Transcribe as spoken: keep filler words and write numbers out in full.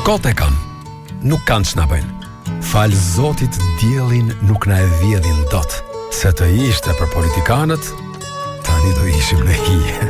Kot e kanë, nuk kanë që na bëjnë. Falë Zotit diellin nuk na e vjedhin dot. Se të ishte për politikanët, tani do ishim në hije.